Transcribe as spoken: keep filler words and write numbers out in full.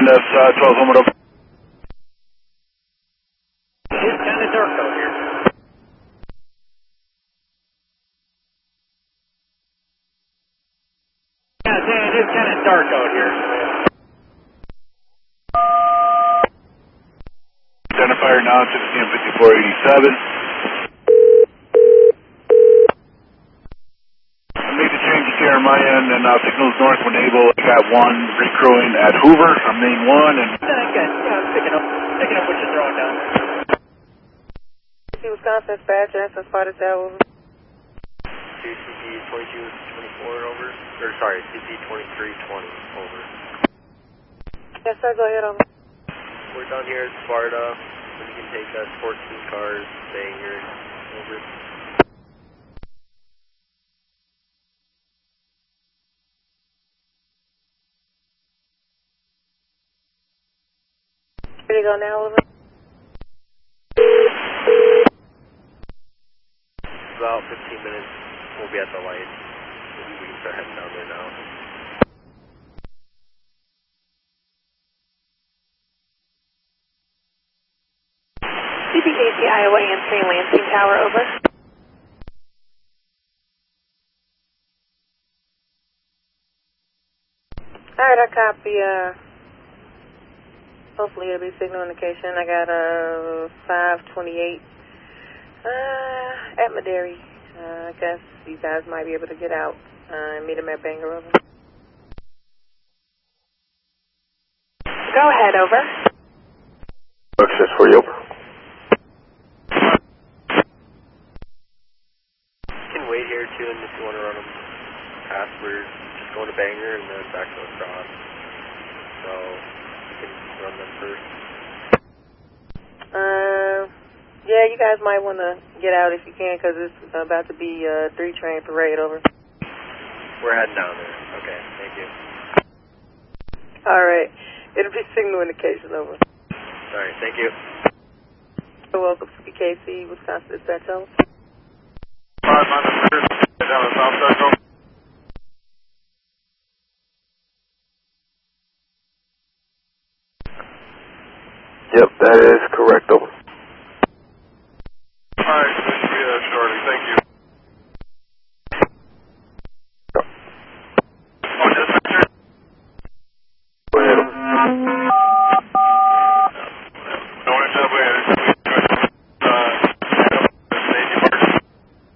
that's uh, twelve Homer over. It's kind of dark out here. Yeah, Dan, it is kind of dark out here. Identifier now, sixteen fifty-four eighty-seven. I made the changes here on my end, and uh, signals north when able. I got one recrewing at Hoover on main one, and Yeah, good. Yeah, I'm picking up, picking up what you're throwing down. Wisconsin dispatch, Jackson spotted tower. C P twenty-two twenty-four over, or sorry, C P twenty-three twenty over. Yes, sir, go ahead, over. We're down here at Sparta. When you can take us fourteen cars, staying here, over. Ready to go now, over. About fifteen minutes, we'll be at the light. Maybe we can start heading down there now. C B K C Iowa answering Lansing Tower, over. Alright, I copy, uh, hopefully it'll be signal indication. I got, uh, five twenty-eight, uh, at Maderi. Uh, I guess you guys might be able to get out, uh, and meet him at Bangor, over. Go ahead, over. access for you. You can wait here too, and if you want to run them past, we're just going to Bangor and then back to the cross. So you can run them first. Uh, yeah, you guys might want to get out if you can, because it's about to be a three train parade, over. We're heading down there. Okay, thank you. All right. It'll be signal indication, over. All right, thank you. You're welcome, C B K C, Wisconsin Dispatch, over. Five on the first, down the south circle. Yep, that is correct, over.